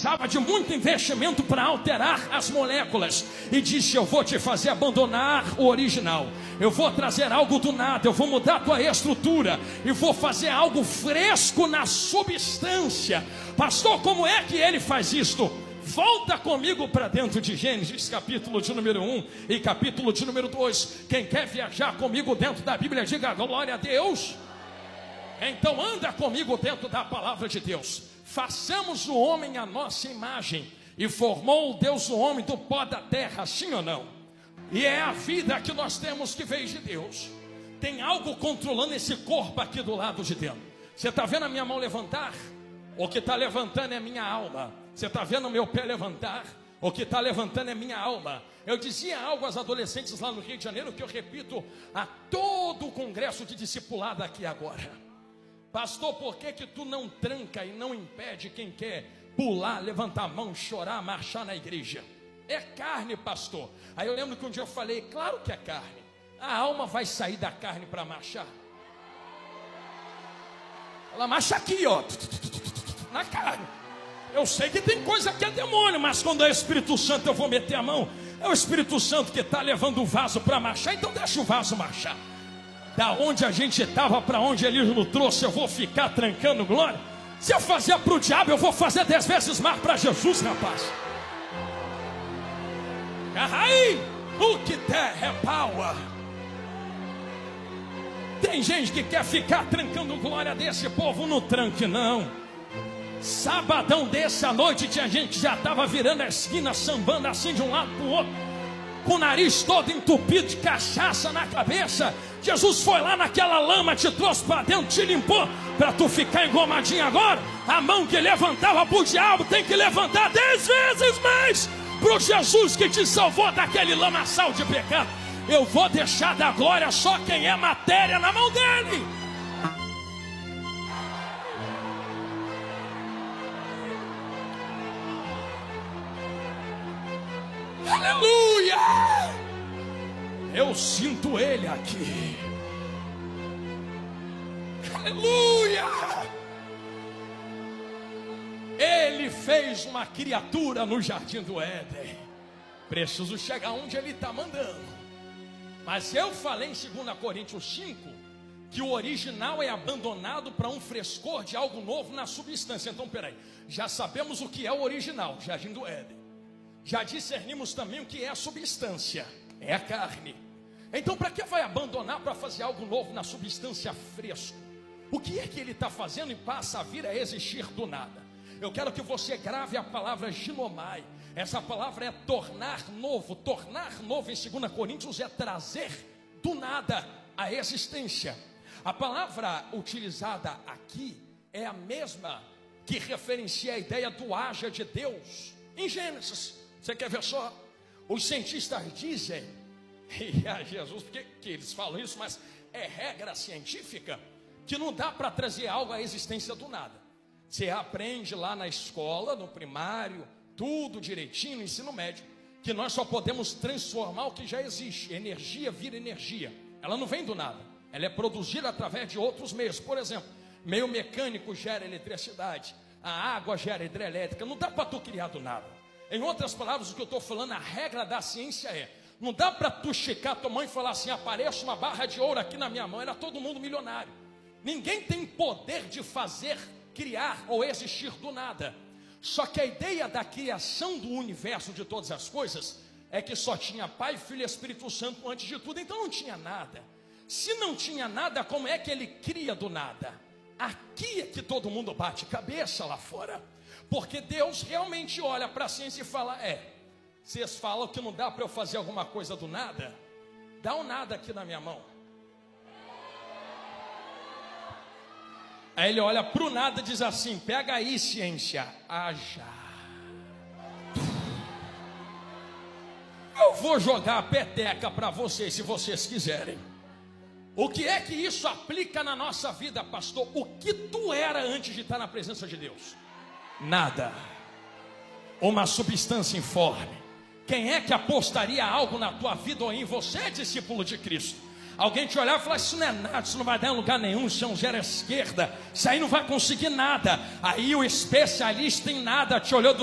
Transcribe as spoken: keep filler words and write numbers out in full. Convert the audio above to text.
precisava de muito investimento para alterar as moléculas, e disse: eu vou te fazer abandonar o original, eu vou trazer algo do nada, eu vou mudar a tua estrutura, e vou fazer algo fresco na substância. Pastor, como é que ele faz isto? Volta comigo para dentro de Gênesis, capítulo de número um e capítulo de número dois. Quem quer viajar comigo dentro da Bíblia, diga glória a Deus. Então anda comigo dentro da palavra de Deus. Façamos o homem à nossa imagem, e formou Deus o homem do pó da terra, sim ou não? E é a vida que nós temos que veio de Deus. Tem algo controlando esse corpo aqui do lado de dentro. Você está vendo a minha mão levantar? O que está levantando é minha alma. Você está vendo o meu pé levantar? O que está levantando é minha alma. Eu dizia algo aos adolescentes lá no Rio de Janeiro, que eu repito a todo o congresso de discipulado aqui agora. Pastor, por que que tu não tranca e não impede quem quer pular, levantar a mão, chorar, marchar na igreja? É carne, pastor. Aí eu lembro que um dia eu falei: claro que é carne. A alma vai sair da carne para marchar. Ela marcha aqui, ó, na carne. Eu sei que tem coisa que é demônio, mas quando é Espírito Santo eu vou meter a mão. É o Espírito Santo que está levando o vaso para marchar, então deixa o vaso marchar. Da onde a gente estava para onde ele nos trouxe, eu vou ficar trancando glória? Se eu fazia para o diabo, eu vou fazer dez vezes mais para Jesus, rapaz. Aí, o que der é power. Tem gente que quer ficar trancando glória desse povo, não tranque não. Sabadão desse à noite tinha gente que já estava virando a esquina, sambando assim de um lado para o outro, com o nariz todo entupido de cachaça na cabeça. Jesus foi lá naquela lama, te trouxe para dentro, te limpou, para tu ficar engomadinho agora. A mão que levantava para o diabo tem que levantar dez vezes mais para o Jesus que te salvou daquele lamaçal de pecado. Eu vou deixar da glória só quem é matéria na mão dele. Aleluia! Eu sinto ele aqui. Aleluia! Ele fez uma criatura no jardim do Éden. Preciso chegar onde ele está mandando. Mas eu falei em dois Coríntios cinco que o original é abandonado para um frescor de algo novo na substância. Então peraí, já sabemos o que é o original, jardim do Éden. Já discernimos também o que é a substância, é a carne. Então para que vai abandonar para fazer algo novo na substância fresco? O que é que ele está fazendo e passa a vir a existir do nada? Eu quero que você grave a palavra ginomai. Essa palavra é tornar novo. Tornar novo em dois Coríntios é trazer do nada a existência. A palavra utilizada aqui é a mesma que referencia a ideia do haja de Deus em Gênesis. Você quer ver só? Os cientistas dizem, e a Jesus, porque que eles falam isso, mas é regra científica, que não dá para trazer algo à existência do nada. Você aprende lá na escola, no primário, tudo direitinho, no ensino médio, que nós só podemos transformar o que já existe. Energia vira energia, ela não vem do nada, ela é produzida através de outros meios. Por exemplo, meio mecânico gera eletricidade, a água gera hidrelétrica. Não dá para tu criar do nada. Em outras palavras, o que eu estou falando, a regra da ciência é: não dá para tu checar tua mão e falar assim: aparece uma barra de ouro aqui na minha mão. Era todo mundo milionário. Ninguém tem poder de fazer, criar ou existir do nada. Só que a ideia da criação do universo, de todas as coisas, é que só tinha Pai, Filho e Espírito Santo antes de tudo. Então não tinha nada. Se não tinha nada, como é que ele cria do nada? Aqui é que todo mundo bate cabeça lá fora. Porque Deus realmente olha para a ciência e fala: é, vocês falam que não dá para eu fazer alguma coisa do nada? Dá um nada aqui na minha mão. Aí ele olha para o nada e diz assim: pega aí, ciência, haja. Eu vou jogar a peteca para vocês, se vocês quiserem. O que é que isso aplica na nossa vida, pastor? O que tu era antes de estar na presença de Deus? Nada. Uma substância informe. Quem é que apostaria algo na tua vida ou em você, discípulo de Cristo? Alguém te olhar e falar: isso não é nada, isso não vai dar em lugar nenhum, isso é um zero à esquerda, isso aí não vai conseguir nada. Aí o especialista em nada te olhou do